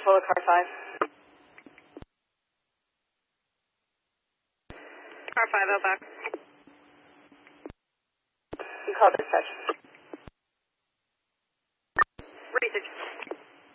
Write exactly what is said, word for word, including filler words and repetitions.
control of car five. Car five, out back. You call dispatch.